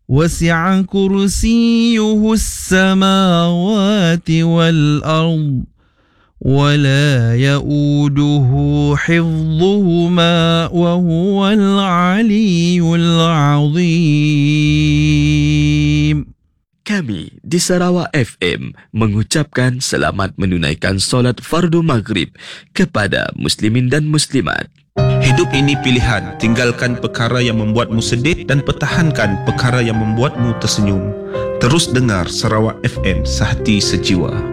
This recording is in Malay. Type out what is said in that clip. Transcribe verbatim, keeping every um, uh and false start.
وسع كرسيه السماوات والأرض ولا يؤوده حفظهما وهو العلي العظيم. Kami di Sarawak F M mengucapkan selamat menunaikan solat fardu maghrib kepada muslimin dan muslimat. Hidup ini pilihan, tinggalkan perkara yang membuatmu sedih dan pertahankan perkara yang membuatmu tersenyum. Terus dengar Sarawak F M, sehati sejiwa.